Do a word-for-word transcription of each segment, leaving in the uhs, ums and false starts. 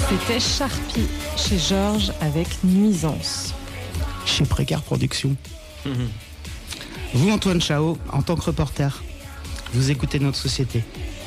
C'était Sharpie chez Georges avec Nuisance. Chez Précaire Productions. Mmh. Vous, Antoine Chao, en tant que reporter, vous écoutez notre société.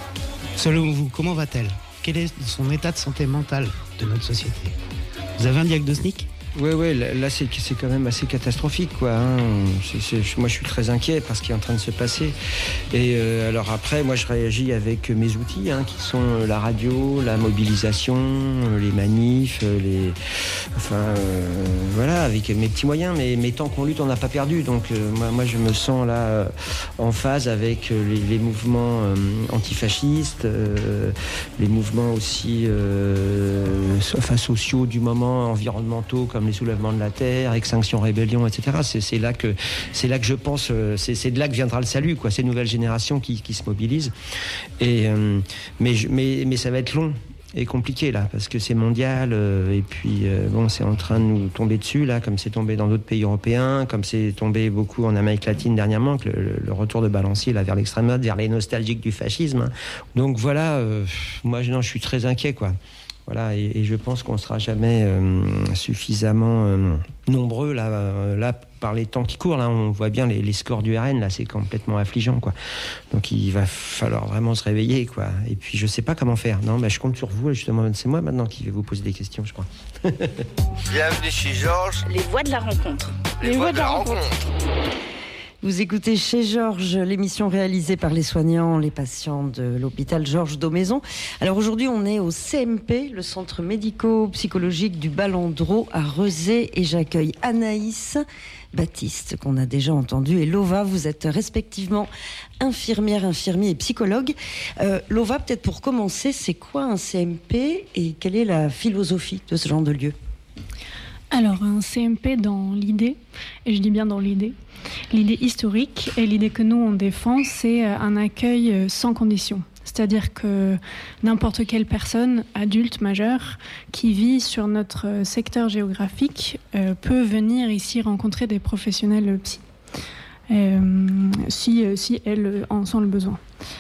Selon vous, comment va-t-elle ? Quel est son état de santé mentale de notre société ? Vous avez un diagnostic ? Oui, oui, là c'est, c'est quand même assez catastrophique, quoi. Hein. C'est, c'est, moi je suis très inquiet par ce qui est en train de se passer. Et euh, alors après, moi je réagis avec mes outils, hein, qui sont la radio, la mobilisation, les manifs, les... Enfin, euh, voilà, avec mes petits moyens. Mais, mais tant qu'on lutte, on n'a pas perdu. Donc euh, moi, moi je me sens là euh, en phase avec les, les mouvements euh, antifascistes, euh, les mouvements aussi euh, enfin, sociaux du moment, environnementaux, comme les soulèvements de la terre, Extinction Rébellion, et cetera. C'est, c'est là que c'est là que je pense, c'est, c'est de là que viendra le salut, quoi. Ces nouvelles générations qui, qui se mobilisent. Et euh, mais, mais mais ça va être long et compliqué là, parce que c'est mondial. Euh, et puis euh, bon, c'est en train de nous tomber dessus là, comme c'est tombé dans d'autres pays européens, comme c'est tombé beaucoup en Amérique latine dernièrement, que le, le retour de balancier là vers l'extrême droite, vers les nostalgiques du fascisme. Hein. Donc voilà, euh, moi non, je suis très inquiet, quoi. Voilà, et, et je pense qu'on ne sera jamais euh, suffisamment euh, nombreux là, euh, là, par les temps qui courent. Là, on voit bien les, les scores du R N, là, c'est complètement affligeant, quoi. Donc il va falloir vraiment se réveiller, quoi. Et puis je ne sais pas comment faire. Non, bah, je compte sur vous, justement. C'est moi maintenant qui vais vous poser des questions, je crois. Bienvenue chez Georges. Les voix de la rencontre. Les, les voix, voix de la, la rencontre. rencontre. Vous écoutez chez Georges, l'émission réalisée par les soignants, les patients de l'hôpital Georges Daumaison. Alors aujourd'hui, on est au C M P, le centre médico-psychologique du Balandreau à Rezé, et j'accueille Anaïs, Baptiste, qu'on a déjà entendu, et Lova. Vous êtes respectivement infirmière, infirmier et psychologue. Euh, Lova, peut-être pour commencer, c'est quoi un C M P et quelle est la philosophie de ce genre de lieu ? Alors, un C M P dans l'idée, et je dis bien dans l'idée, l'idée historique et l'idée que nous on défend, c'est un accueil sans condition. C'est-à-dire que n'importe quelle personne, adulte, majeure, qui vit sur notre secteur géographique euh, peut venir ici rencontrer des professionnels psy, euh, si, si elle en sent le besoin.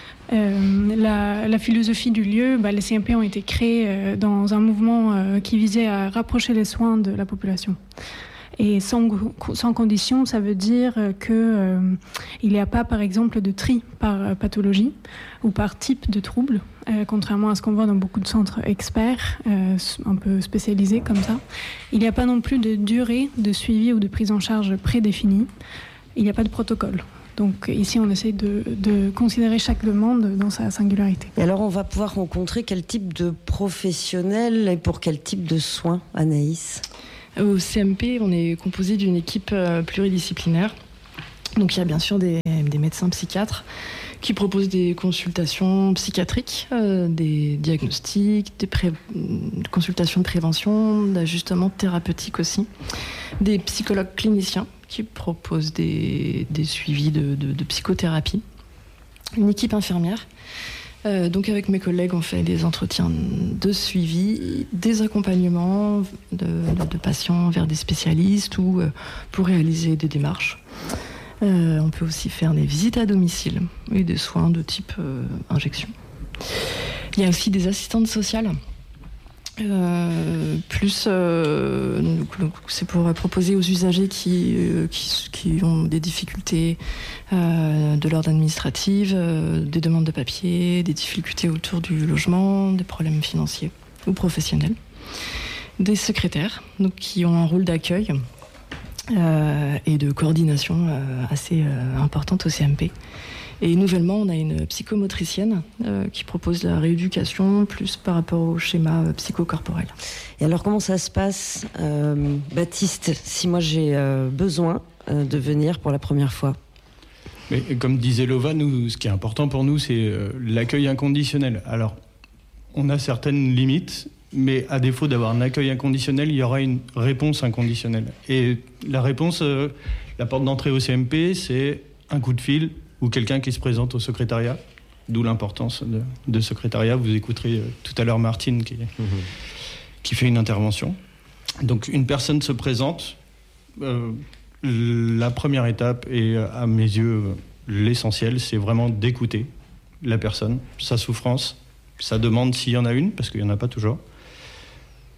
Euh, la, la philosophie du lieu, bah, les C M P ont été créés euh, dans un mouvement euh, qui visait à rapprocher les soins de la population. Et sans, sans condition, ça veut dire qu'il euh, n'y a pas, par exemple, de tri par euh, pathologie ou par type de trouble, euh, contrairement à ce qu'on voit dans beaucoup de centres experts, euh, un peu spécialisés comme ça. Il n'y a pas non plus de durée de suivi ou de prise en charge prédéfinie. Il n'y a pas de protocole. Donc ici, on essaie de, de considérer chaque demande dans sa singularité. Et alors, on va pouvoir rencontrer quel type de professionnels et pour quel type de soins, Anaïs ? Au C M P, on est composé d'une équipe pluridisciplinaire. Donc il y a bien sûr des, des médecins psychiatres qui proposent des consultations psychiatriques, euh, des diagnostics, des pré- consultations de prévention, d'ajustement thérapeutique aussi. Des psychologues cliniciens qui proposent des, des suivis de, de, de psychothérapie. Une équipe infirmière. Euh, donc avec mes collègues, on fait des entretiens de suivi, des accompagnements de, de, de patients vers des spécialistes ou euh, pour réaliser des démarches. Euh, on peut aussi faire des visites à domicile et des soins de type euh, injection. Il y a aussi des assistantes sociales. Euh, plus euh, donc, donc, c'est pour proposer aux usagers qui, euh, qui, qui ont des difficultés euh, de l'ordre administratif, euh, des demandes de papier, des difficultés autour du logement, des problèmes financiers ou professionnels. Des secrétaires donc, qui ont un rôle d'accueil euh, et de coordination euh, assez euh, importante au C M P. Et nouvellement, on a une psychomotricienne euh, qui propose la rééducation plus par rapport au schéma euh, psychocorporel. Et alors, comment ça se passe, euh, Baptiste, si moi j'ai euh, besoin euh, de venir pour la première fois ? Mais comme disait Lova, nous, ce qui est important pour nous, c'est euh, l'accueil inconditionnel. Alors, on a certaines limites, mais à défaut d'avoir un accueil inconditionnel, il y aura une réponse inconditionnelle. Et la réponse, euh, la porte d'entrée au C M P, c'est un coup de fil, ou quelqu'un qui se présente au secrétariat, d'où l'importance de, de secrétariat. Vous écouterez euh, tout à l'heure Martine qui, mmh. qui fait une intervention. Donc une personne se présente. Euh, la première étape, et à mes yeux l'essentiel, c'est vraiment d'écouter la personne, sa souffrance, sa demande s'il y en a une, parce qu'il n'y en a pas toujours.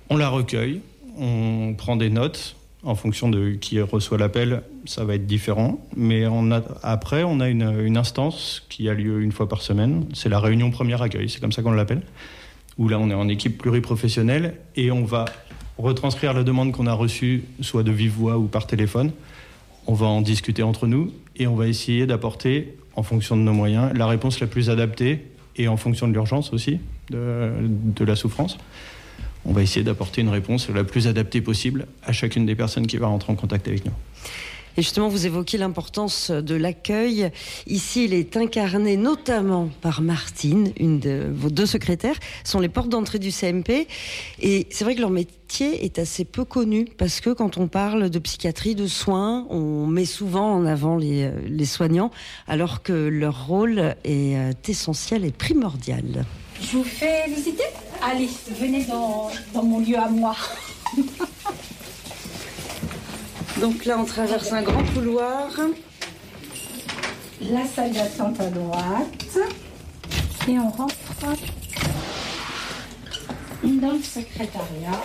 On la recueille, on prend des notes. En fonction de qui reçoit l'appel, ça va être différent. Mais on a, après, on a une, une instance qui a lieu une fois par semaine. C'est la réunion premier accueil, c'est comme ça qu'on l'appelle. Où là, on est en équipe pluriprofessionnelle et on va retranscrire la demande qu'on a reçue, soit de vive voix ou par téléphone. On va en discuter entre nous et on va essayer d'apporter, en fonction de nos moyens, la réponse la plus adaptée et en fonction de l'urgence aussi, de, de la souffrance. On va essayer d'apporter une réponse la plus adaptée possible à chacune des personnes qui va rentrer en contact avec nous. Et justement, vous évoquez l'importance de l'accueil. Ici, il est incarné notamment par Martine, une de vos deux secrétaires, sont les portes d'entrée du C M P. Et c'est vrai que leur métier est assez peu connu, parce que quand on parle de psychiatrie, de soins, on met souvent en avant les, les soignants, alors que leur rôle est essentiel et primordial. Je vous fais visiter ? Allez, venez dans, dans mon lieu à moi. Donc là, on traverse un grand couloir. La salle d'attente à droite. Et on rentre dans le secrétariat.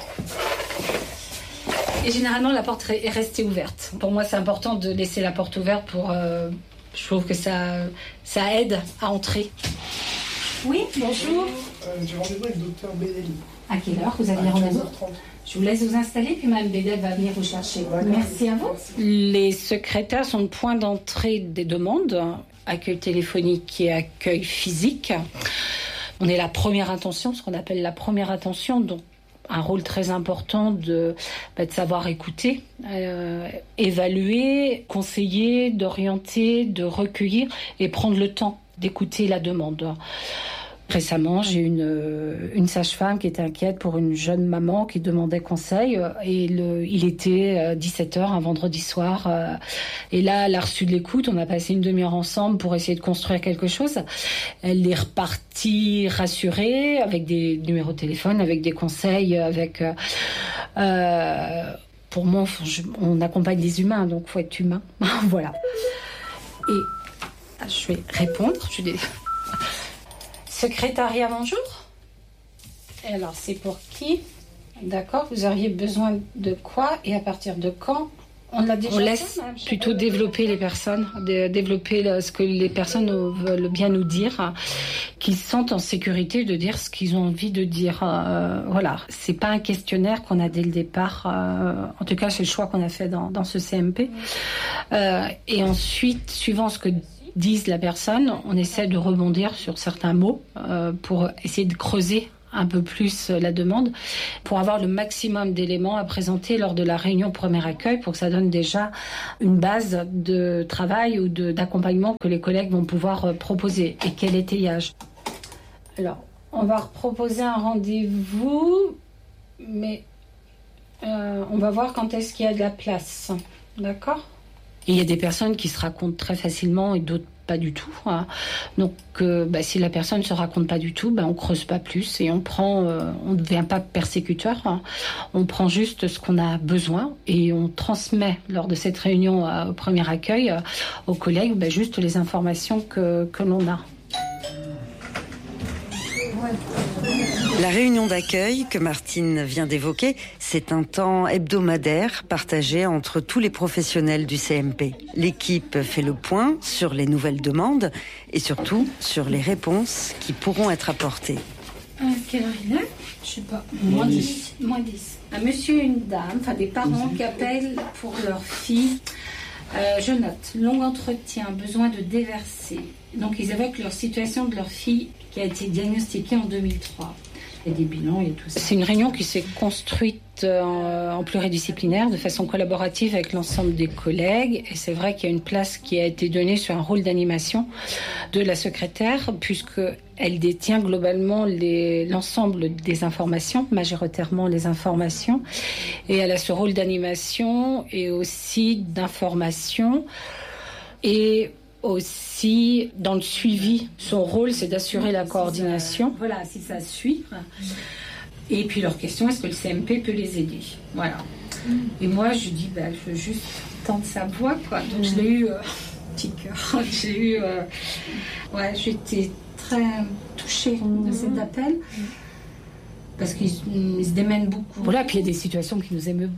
Et généralement, la porte est restée ouverte. Pour moi, c'est important de laisser la porte ouverte pour... Euh, je trouve que ça, ça aide à entrer. Oui, bonjour. Euh, j'ai rendez-vous avec le docteur Bédeli. À quelle heure vous avez rendez-vous ? Je vous laisse vous installer, puis Mme Bédel va venir vous chercher. Merci à vous. Les secrétaires sont le point d'entrée des demandes, accueil téléphonique et accueil physique. On est la première intention, ce qu'on appelle la première attention, donc un rôle très important de, bah, de savoir écouter, euh, évaluer, conseiller, d'orienter, de recueillir et prendre le temps d'écouter la demande. Récemment, j'ai une, une sage-femme qui était inquiète pour une jeune maman qui demandait conseil. Et le, il était dix-sept heures, un vendredi soir. Et là, elle a reçu de l'écoute. On a passé une demi-heure ensemble pour essayer de construire quelque chose. Elle est repartie rassurée, avec des numéros de téléphone, avec des conseils, avec... Euh, pour moi, je, on accompagne des humains, donc il faut être humain. Voilà. Et je vais répondre. Je vais... Secrétariat, bonjour. Et alors, c'est pour qui ? D'accord, vous auriez besoin de quoi et à partir de quand ? On l'a déjà. On laisse fait, plutôt développer les personnes, de, développer le, ce que les personnes veulent bien nous dire, qu'ils se sentent en sécurité de dire ce qu'ils ont envie de dire. Euh, voilà, c'est pas un questionnaire qu'on a dès le départ. Euh, en tout cas, c'est le choix qu'on a fait dans, dans ce C M P. Euh, et ensuite, suivant ce que disent la personne, on essaie de rebondir sur certains mots euh, pour essayer de creuser un peu plus la demande, pour avoir le maximum d'éléments à présenter lors de la réunion premier accueil, pour que ça donne déjà une base de travail ou de, d'accompagnement que les collègues vont pouvoir proposer. Et quel étayage ? Alors, on va proposer un rendez-vous, mais euh, on va voir quand est-ce qu'il y a de la place. D'accord ? Et il y a des personnes qui se racontent très facilement et d'autres pas du tout. Hein. Donc, euh, bah, si la personne ne se raconte pas du tout, bah, on creuse pas plus et on prend, euh, on ne devient pas persécuteur. Hein. On prend juste ce qu'on a besoin et on transmet lors de cette réunion euh, au premier accueil euh, aux collègues bah, juste les informations que, que l'on a. La réunion d'accueil que Martine vient d'évoquer, c'est un temps hebdomadaire partagé entre tous les professionnels du C M P. L'équipe fait le point sur les nouvelles demandes et surtout sur les réponses qui pourront être apportées. Euh, quelle heure il est ? Je sais pas. Moins dix. Moins dix. Un monsieur et une dame, enfin des parents qui appellent pour leur fille. Euh, je note, long entretien, besoin de déverser. Donc ils évoquent leur situation de leur fille qui a été diagnostiquée en deux mille trois. Il y a des bilans et tout ça. C'est une réunion qui s'est construite en, en pluridisciplinaire, de façon collaborative avec l'ensemble des collègues. Et c'est vrai qu'il y a une place qui a été donnée sur un rôle d'animation de la secrétaire, puisqu'elle détient globalement les, l'ensemble des informations, majoritairement les informations. Et elle a ce rôle d'animation et aussi d'information. Et aussi dans le suivi. Son rôle, c'est d'assurer la coordination. Voilà, si ça suit. Et puis leur question, est-ce que le C M P peut les aider ? Voilà. Et moi, je dis, bah, je veux juste entendre sa voix, quoi. Donc je l'ai eu, euh, petit cœur. J'ai eu, euh, ouais, j'étais très touchée de cet appel. parce qu'ils ils se démènent beaucoup. Voilà, puis il y a des situations qui nous émeuvent.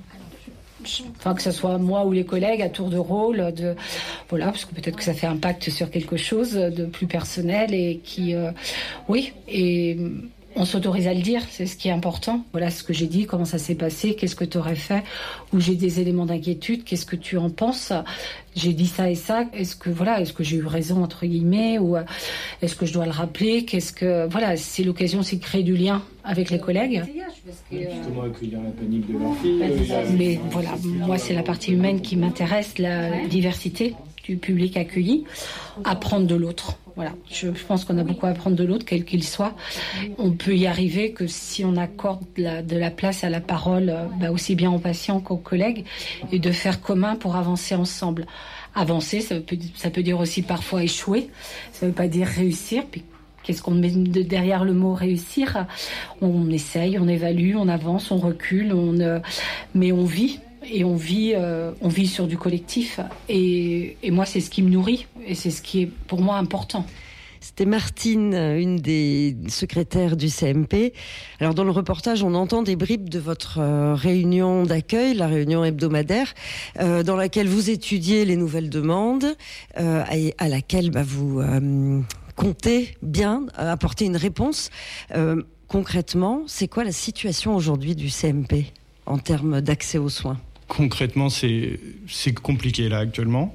Enfin, que ce soit moi ou les collègues à tour de rôle, de voilà, parce que peut-être que ça fait impact sur quelque chose de plus personnel et qui, euh, oui, et on s'autorise à le dire, c'est ce qui est important. Voilà ce que j'ai dit, comment ça s'est passé, qu'est-ce que tu aurais fait, ou j'ai des éléments d'inquiétude, qu'est-ce que tu en penses. J'ai dit ça et ça, est-ce que voilà, est-ce que j'ai eu raison entre guillemets, ou est-ce que je dois le rappeler, qu'est-ce que voilà, c'est l'occasion aussi de créer du lien avec les collègues. Justement accueillir la panique de leur fille. Mais voilà, moi c'est la partie humaine qui m'intéresse, la diversité du public accueilli, apprendre de l'autre. Voilà, je, je pense qu'on a beaucoup à apprendre de l'autre, quel qu'il soit. On peut y arriver que si on accorde la, de la place à la parole, bah aussi bien aux patients qu'aux collègues, et de faire commun pour avancer ensemble. Avancer, ça peut, ça peut dire aussi parfois échouer, ça ne veut pas dire réussir. Puis qu'est-ce qu'on met de derrière le mot réussir ? On essaye, on évalue, on avance, on recule, on, euh, mais on vit. Et on vit, euh, on vit sur du collectif. Et, et moi, c'est ce qui me nourrit. Et c'est ce qui est pour moi important. C'était Martine, une des secrétaires du C M P. Alors dans le reportage, on entend des bribes de votre euh, réunion d'accueil, la réunion hebdomadaire, euh, dans laquelle vous étudiez les nouvelles demandes, euh, et à laquelle bah, vous euh, comptez bien apporter une réponse. Euh, concrètement, c'est quoi la situation aujourd'hui du C M P en termes d'accès aux soins ? Concrètement, c'est, c'est compliqué là actuellement.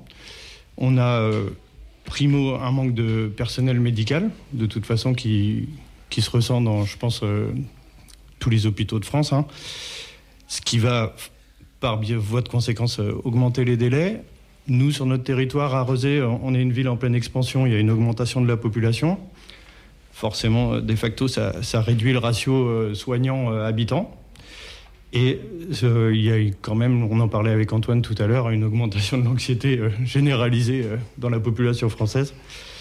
On a, euh, primo, un manque de personnel médical, de toute façon, qui, qui se ressent dans, je pense, euh, tous les hôpitaux de France. Hein. Ce qui va, par voie de conséquence, euh, augmenter les délais. Nous, sur notre territoire, à Rezé, on est une ville en pleine expansion, il y a une augmentation de la population. Forcément, de facto, ça, ça réduit le ratio euh, soignants-habitants. Et euh, il y a quand même, on en parlait avec Antoine tout à l'heure, une augmentation de l'anxiété euh, généralisée euh, dans la population française.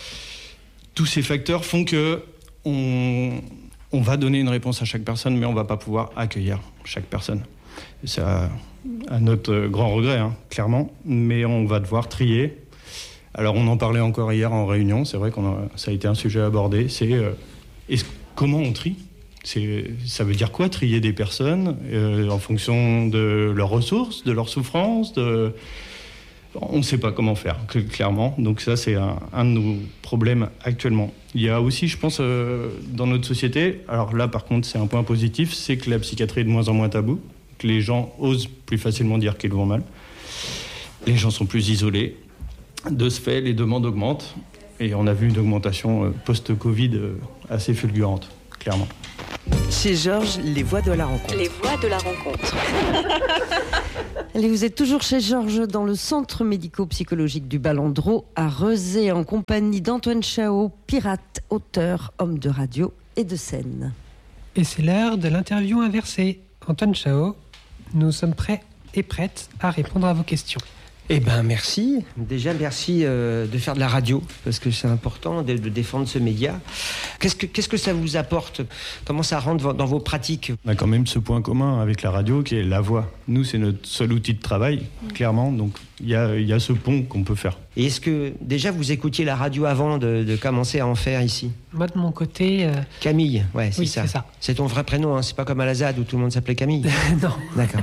Tous ces facteurs font que on, on va donner une réponse à chaque personne, mais on ne va pas pouvoir accueillir chaque personne. C'est à, à notre grand regret, hein, clairement, mais on va devoir trier. Alors on en parlait encore hier en réunion, c'est vrai que ça a été un sujet abordé, c'est euh, est-ce, comment on trie ? C'est, ça veut dire quoi, trier des personnes euh, en fonction de leurs ressources, de leurs souffrances de... On ne sait pas comment faire, clairement. Donc ça, c'est un, un de nos problèmes actuellement. Il y a aussi, je pense, euh, dans notre société, alors là, par contre, c'est un point positif, c'est que la psychiatrie est de moins en moins tabou, que les gens osent plus facilement dire qu'ils vont mal. Les gens sont plus isolés. De ce fait, les demandes augmentent. Et on a vu une augmentation euh, post-Covid euh, assez fulgurante, clairement. Chez Georges, les voix de la rencontre. Les voix de la rencontre. Allez, vous êtes toujours chez Georges dans le centre médico-psychologique du Ballon d'Ro à Rezé en compagnie d'Antoine Chao, pirate, auteur, homme de radio et de scène. Et c'est l'heure de l'interview inversée. Antoine Chao, nous sommes prêts et prêtes à répondre à vos questions. Eh ben merci. Déjà merci euh, de faire de la radio parce que c'est important de, de défendre ce média. Qu'est-ce que qu'est-ce que ça vous apporte ? Comment ça rentre dans vos pratiques ? On a quand même ce point commun avec la radio qui est la voix. Nous, c'est notre seul outil de travail, clairement. Donc il y a il y a ce pont qu'on peut faire. Et est-ce que déjà vous écoutiez la radio avant de, de commencer à en faire ici ? Moi de mon côté, euh... Camille, ouais, c'est oui, ça. c'est ça. C'est ton vrai prénom, hein, c'est pas comme à la Z A D où tout le monde s'appelait Camille. Non. D'accord.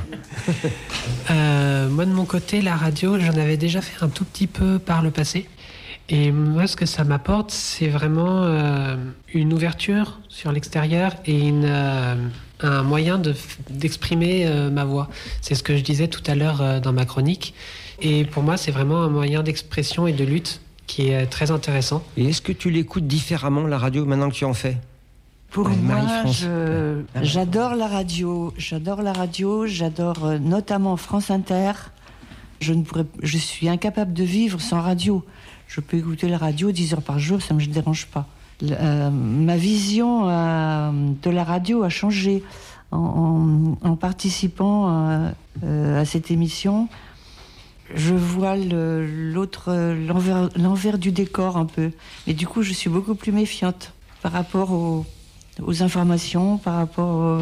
euh, moi de mon côté, la radio, j'en avais déjà fait un tout petit peu par le passé. Et moi, ce que ça m'apporte, c'est vraiment euh, une ouverture sur l'extérieur et une, euh, un moyen de, d'exprimer euh, ma voix. C'est ce que je disais tout à l'heure euh, dans ma chronique. Et pour moi, c'est vraiment un moyen d'expression et de lutte qui est très intéressant. Et est-ce que tu l'écoutes différemment, la radio, maintenant que tu en fais ? Pour ouais, moi, je, j'adore la radio. J'adore la radio, j'adore euh, notamment France Inter. Je, ne pourrais, je suis incapable de vivre sans radio. Je peux écouter la radio dix heures par jour, ça ne me dérange pas. Euh, ma vision euh, de la radio a changé en, en, en participant euh, euh, à cette émission. Je vois le, l'autre, l'envers, l'envers du décor un peu. Et du coup, je suis beaucoup plus méfiante par rapport aux, aux informations, par rapport au,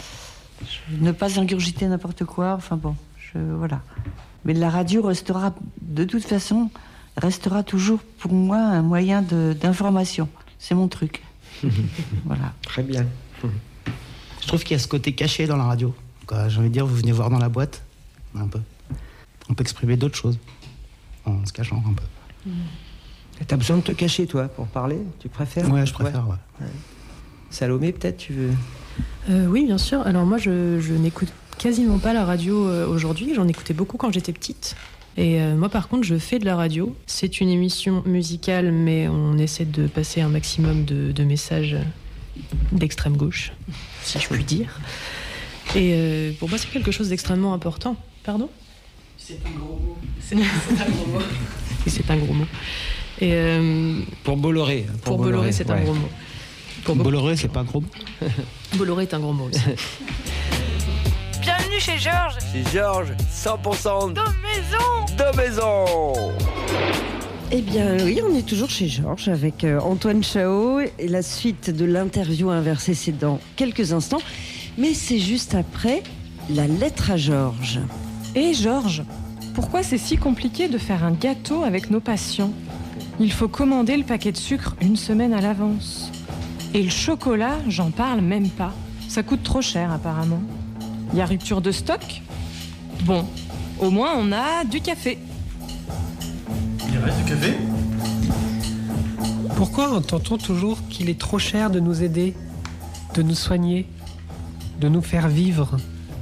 ne pas ingurgiter n'importe quoi. Enfin bon, je, voilà. Mais la radio restera, de toute façon, restera toujours pour moi un moyen de, d'information. C'est mon truc. Voilà. Très bien. Je trouve qu'il y a ce côté caché dans la radio. Quoi, j'ai envie de dire, vous venez voir dans la boîte, un peu. On peut exprimer d'autres choses en se cachant un peu. Mmh. T'as besoin de te cacher, toi, pour parler? Tu préfères? Ouais, je préfère, ouais. ouais. ouais. Salomé, peut-être, tu veux euh, Oui, bien sûr. Alors moi, je, je n'écoute quasiment pas la radio euh, aujourd'hui. J'en écoutais beaucoup quand j'étais petite. Et euh, moi, par contre, je fais de la radio. C'est une émission musicale, mais on essaie de passer un maximum de, de messages d'extrême gauche, si je puis dire. Et euh, pour moi, c'est quelque chose d'extrêmement important. Pardon ? C'est un gros mot. C'est, c'est un gros mot. Et c'est un gros mot. Et euh, pour Bolloré. Pour, pour Bolloré, Bolloré, c'est ouais. un gros mot. Pour Bolloré, c'est pas un gros mot. Bolloré est un gros mot aussi. Bienvenue chez Georges. Chez Georges, cent pour cent de maison. De maison. Eh bien oui, on est toujours chez Georges avec euh, Antoine Chao. Et la suite de l'interview inversée, c'est dans quelques instants. Mais c'est juste après la lettre à Georges. Et Georges, pourquoi c'est si compliqué de faire un gâteau avec nos patients ? Il faut commander le paquet de sucre une semaine à l'avance. Et le chocolat, j'en parle même pas. Ça coûte trop cher apparemment. Il y a rupture de stock ? Bon, au moins on a du café. Il reste du café ? Pourquoi entend-on toujours qu'il est trop cher de nous aider, de nous soigner, de nous faire vivre ?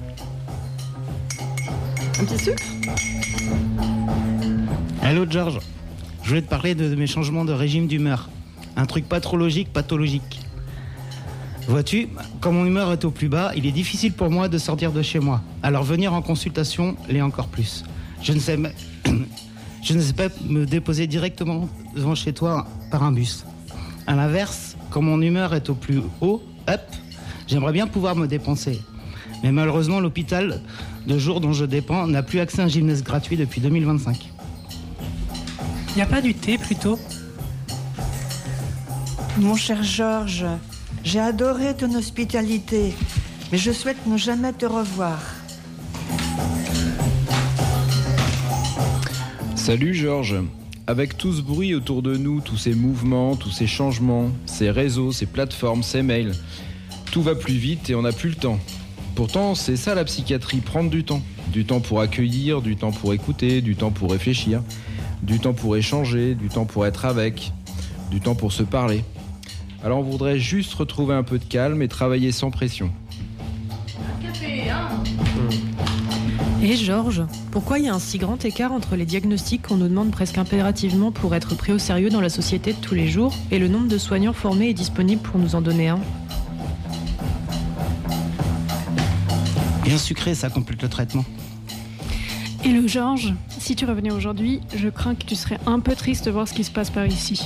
Un petit sucre ? Hello Georges, je voulais te parler de mes changements de régime d'humeur. Un truc pas trop logique, pathologique. Vois-tu, quand mon humeur est au plus bas, il est difficile pour moi de sortir de chez moi. Alors venir en consultation l'est encore plus. Je ne sais, je ne sais pas me déposer directement devant chez toi par un bus. À l'inverse, quand mon humeur est au plus haut, hop, j'aimerais bien pouvoir me dépenser. Mais malheureusement, l'hôpital de jour dont je dépends n'a plus accès à un gymnase gratuit depuis deux mille vingt-cinq. Y a pas du thé plutôt ? Mon cher Georges, j'ai adoré ton hospitalité, mais je souhaite ne jamais te revoir. Salut Georges. Avec tout ce bruit autour de nous, tous ces mouvements, tous ces changements, ces réseaux, ces plateformes, ces mails, tout va plus vite et on n'a plus le temps. Pourtant, c'est ça la psychiatrie, prendre du temps. Du temps pour accueillir, du temps pour écouter, du temps pour réfléchir, du temps pour échanger, du temps pour être avec, du temps pour se parler. Alors on voudrait juste retrouver un peu de calme et travailler sans pression. Un café, hein ? Et Georges, pourquoi il y a un si grand écart entre les diagnostics qu'on nous demande presque impérativement pour être pris au sérieux dans la société de tous les jours et le nombre de soignants formés et disponibles pour nous en donner un ? Bien sucré, ça complique le traitement. Et le Georges, si tu revenais aujourd'hui, je crains que tu serais un peu triste de voir ce qui se passe par ici.